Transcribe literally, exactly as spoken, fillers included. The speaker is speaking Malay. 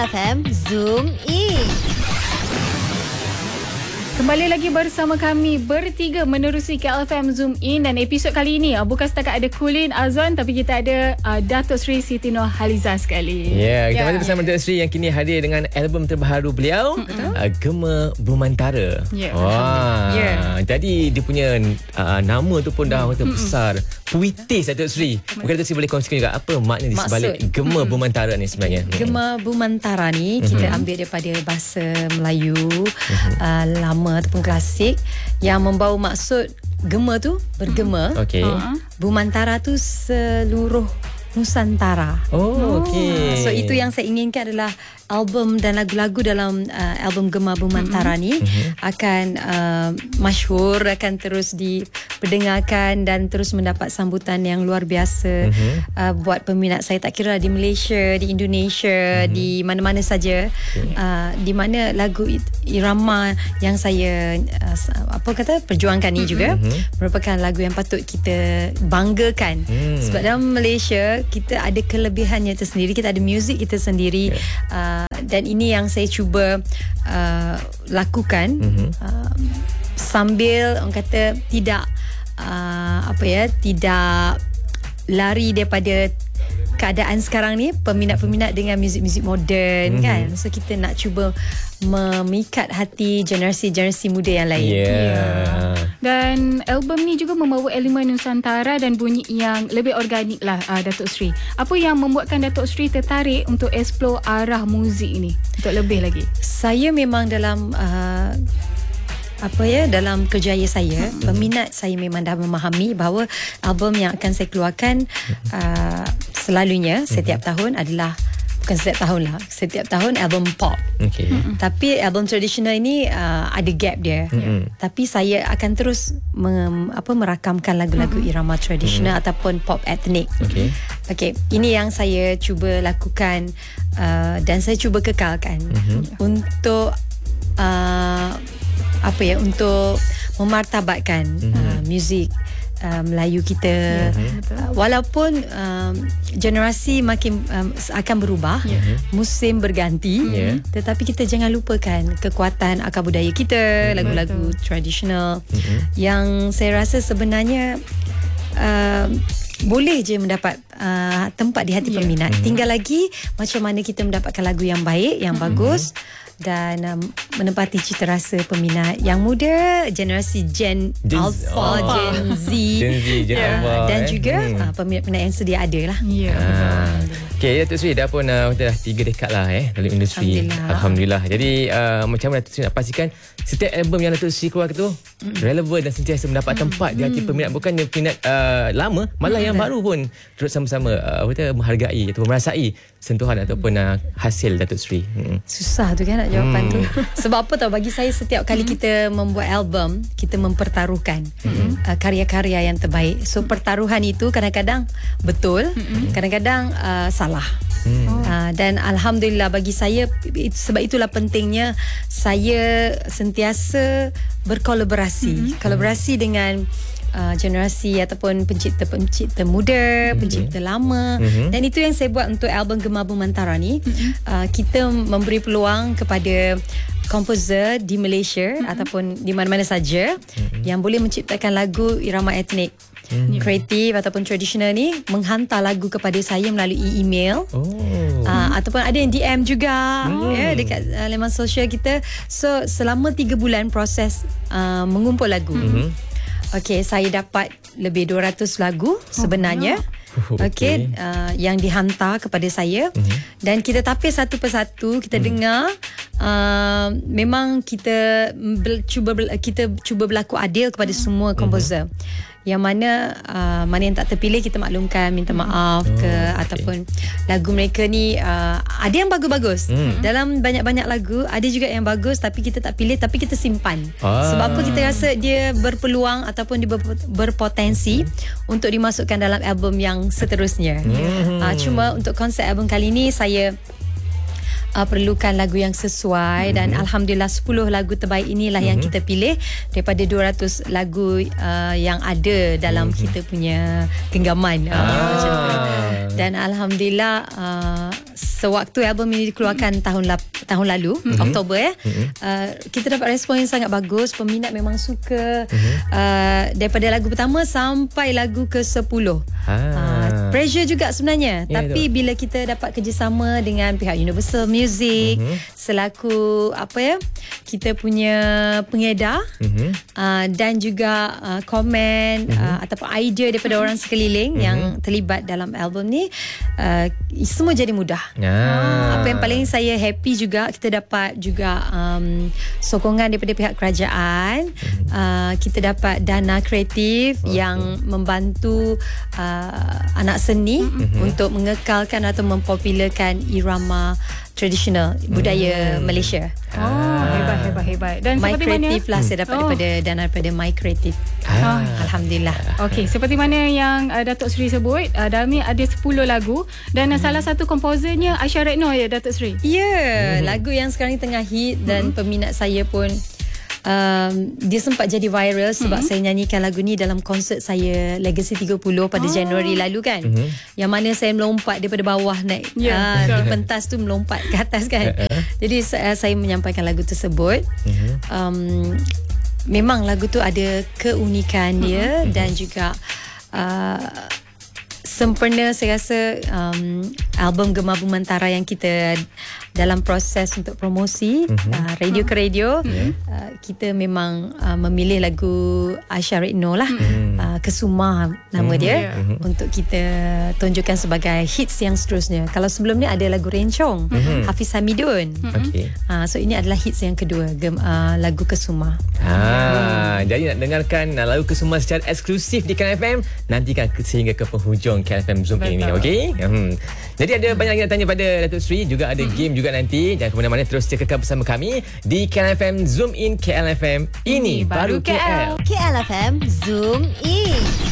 F M Zoom In. Kembali lagi bersama kami bertiga menerusi K L F M Zoom In, dan episod kali ini uh, bukan setakat ada Kulin Azwan, tapi kita ada uh, Datuk Seri Siti Nurhaliza sekali. Ya, yeah, kita yeah. masih bersama Datuk Seri yang kini hadir dengan album terbaru beliau, mm-hmm. uh, Gema Bumantara. Yeah. Wah. Yeah. Jadi dia punya uh, nama tu pun dah mm-hmm. besar. Puitis Datuk Seri. Mungkin Datuk Seri boleh kongsikan juga apa makna di sebalik Maksud. Gema mm-hmm. Bumantara ni sebenarnya. Gema Bumantara ni mm-hmm. kita ambil daripada bahasa Melayu mm-hmm. uh, lama ataupun klasik yang membawa maksud gema tu bergema. Okey. Uh, Bumantara tu seluruh Nusantara. Oh, okey. So itu yang saya inginkan adalah album dan lagu-lagu dalam uh, album Gema Bumantara mm-hmm. ni mm-hmm. akan uh, masyhur, akan terus diperdengarkan dan terus mendapat sambutan yang luar biasa mm-hmm. uh, buat peminat saya, tak kira di Malaysia, di Indonesia, mm-hmm. di mana-mana saja, okay. uh, di mana lagu irama yang saya uh, apa kata perjuangkan ni mm-hmm. juga merupakan lagu yang patut kita banggakan. Mm. Sebab dalam Malaysia kita ada kelebihannya tersendiri, kita ada muzik kita sendiri, yeah. uh, dan ini yang saya cuba uh, lakukan mm-hmm. uh, sambil orang kata tidak uh, apa ya tidak lari daripada keadaan sekarang ni, peminat-peminat dengan muzik-muzik moden, mm-hmm. kan. So kita nak cuba memikat hati generasi-generasi muda yang lain. Yeah. Yeah. Dan album ni juga membawa elemen Nusantara dan bunyi yang lebih organik lah, uh, Datuk Seri. Apa yang membuatkan Datuk Seri tertarik untuk explore arah muzik ni untuk lebih lagi? Saya memang dalam uh, apa ya dalam kerjaya saya, hmm. peminat saya memang dah memahami bahawa album yang akan saya keluarkan uh, selalunya setiap hmm. tahun adalah, bukan setiap tahun lah, setiap tahun album pop. Okay. Hmm. Tapi album tradisional ini uh, ada gap dia. Hmm. Tapi saya akan terus mem, apa, merakamkan lagu-lagu hmm. irama tradisional hmm. ataupun pop etnik. Okay. Okay, ini yang saya cuba lakukan uh, dan saya cuba kekalkan hmm. untuk uh, apa ya untuk memartabatkan mm-hmm. uh, muzik uh, Melayu kita. Yeah, uh, walaupun um, generasi makin um, akan berubah, yeah. musim berganti, yeah. tetapi kita jangan lupakan kekuatan akar budaya kita, mm-hmm. lagu-lagu tradisional mm-hmm. yang saya rasa sebenarnya uh, boleh je mendapat uh, tempat di hati yeah. peminat. Mm-hmm. Tinggal lagi macam mana kita mendapatkan lagu yang baik, yang mm-hmm. bagus dan um, menempati cita rasa peminat yang muda, generasi Gen, Gen Alpha, oh. Gen Z, Gen Z Gen yeah. Alpha, dan eh? juga hmm. uh, peminat-peminat yang sedia ada lah. Ya. Yeah. Ah. Okay, Datuk Seri dah pun uh, kita dah tiga dekad lah eh dalam industri. Alhamdulillah. Alhamdulillah. Jadi uh, macam mana Datuk Seri nak pastikan setiap album yang Datuk Seri keluar tu mm. relevan dan sentiasa mendapat mm. tempat di hati peminat, bukannya peminat uh, lama, malah mm. yang baru pun terus sama-sama uh, kita menghargai atau merasai sentuhan mm. ataupun uh, hasil Datuk Seri. Mm. Susah tu kan nak jawapan mm. tu. Sebab apa tahu, bagi saya setiap kali mm. kita membuat album, kita mempertaruhkan mm. uh, karya-karya yang terbaik. So pertaruhan itu kadang-kadang betul, mm. kadang-kadang uh, salah. Hmm. Uh, dan Alhamdulillah bagi saya, it, sebab itulah pentingnya saya sentiasa berkolaborasi, hmm. kolaborasi dengan uh, generasi ataupun pencipta-pencipta muda, hmm. pencipta lama, hmm. dan itu yang saya buat untuk album Gema Bumantara ni. Hmm. Uh, kita memberi peluang kepada komposer di Malaysia hmm. ataupun di mana-mana saja hmm. yang boleh menciptakan lagu irama etnik, hmm. kreatif ataupun tradisional ni, menghantar lagu kepada saya melalui email. Oh. Uh, ataupun ada yang D M juga hmm. ya, dekat uh, laman sosial kita. So selama tiga bulan proses uh, mengumpul lagu. Hmm. Okey, saya dapat lebih dua ratus lagu sebenarnya. Oh, Okey, okay. uh, yang dihantar kepada saya, mm-hmm. dan kita tapis satu persatu, kita mm. dengar. Uh, memang kita ber, cuba ber, kita cuba berlaku adil kepada semua komposer. Mm-hmm. Yang mana uh, mana yang tak terpilih kita maklumkan, minta maaf oh, ke okay. ataupun lagu mereka ni uh, ada yang bagus-bagus. Mm. Dalam banyak-banyak lagu ada juga yang bagus tapi kita tak pilih, tapi kita simpan. Ah. Sebab apa? Kita rasa dia berpeluang ataupun dia berpotensi mm. untuk dimasukkan dalam album yang seterusnya. Mm. Uh, cuma untuk konsep album kali ni saya Uh, perlukan lagu yang sesuai, mm-hmm. dan Alhamdulillah sepuluh lagu terbaik inilah mm-hmm. yang kita pilih daripada dua ratus lagu uh, yang ada dalam mm-hmm. kita punya genggaman. Uh, ah. macam tu. Dan Alhamdulillah uh, sewaktu album ini dikeluarkan tahun lap, tahun lalu mm-hmm. Oktober ya, mm-hmm. uh, kita dapat respon yang sangat bagus. Peminat memang suka mm-hmm. uh, daripada lagu pertama sampai lagu ke sepuluh. Ah. Uh, pressure juga sebenarnya, yeah, tapi itu. Bila kita dapat kerjasama dengan pihak Universal Music mm-hmm. selaku apa ya, kita punya pengedar mm-hmm. uh, dan juga uh, komen mm-hmm. uh, ataupun idea daripada orang sekeliling mm-hmm. yang terlibat dalam album ni, uh, semua jadi mudah. Ah. Apa yang paling saya happy juga, kita dapat juga um, sokongan daripada pihak kerajaan. Mm-hmm. Uh, kita dapat dana kreatif okay. yang membantu uh, anak seni mm-hmm. untuk mengekalkan atau mempopularkan irama tradisional budaya hmm. Malaysia. Oh, ah. hebat hebat hebat. Dan My seperti Creative mana? lah saya dapat oh. daripada dana daripada My Creative. Ah. Alhamdulillah. Okey, seperti mana yang uh, Datuk Sri sebut, uh, dalam ni ada sepuluh lagu dan hmm. salah satu komposernya Aisyah Retno ya, Datuk Sri. Ya, yeah, hmm. lagu yang sekarang ni tengah hit dan hmm. peminat saya pun Um, dia sempat jadi viral sebab mm-hmm. saya nyanyikan lagu ni dalam konsert saya Legacy tiga puluh pada oh. Januari lalu kan, mm-hmm. yang mana saya melompat daripada bawah naik yeah, uh, di pentas tu melompat ke atas kan. Jadi uh, saya menyampaikan lagu tersebut. mm-hmm. um, Memang lagu tu ada keunikan dia mm-hmm. dan juga uh, sempurna saya rasa. um, Album Gemar Bumantara yang kita dalam proses untuk promosi mm-hmm. uh, radio ke radio, mm-hmm. uh, kita memang uh, memilih lagu Aisyah Retno lah, mm-hmm. uh, Kesuma nama mm-hmm. dia, mm-hmm. untuk kita tunjukkan sebagai hits yang seterusnya. Kalau sebelum ni ada lagu Rencong, mm-hmm. Hafiz Hamidun. mm-hmm. okay. uh, So ini adalah hits yang kedua, gem, uh, lagu Kesuma. Ah, hmm. Jadi nak dengarkan uh, lagu Kesuma secara eksklusif di K L F M, nantikan sehingga ke penghujung K L F M Zoom In ini, okey? Hmm. Jadi ada banyak yang nak tanya pada Datuk Sri, juga ada hmm. game juga nanti. Jangan ke mana-mana, terus kekal bersama kami di K L F M Zoom In K L F M. Ini baru K L. K L F M Zoom In.